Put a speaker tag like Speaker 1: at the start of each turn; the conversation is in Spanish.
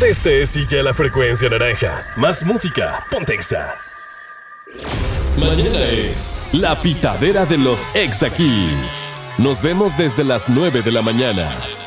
Speaker 1: Este sigue a la frecuencia naranja. Más música, ponte Exa. Mañana es la pitadera de los Exa Kids. Nos vemos desde las 9 de la mañana.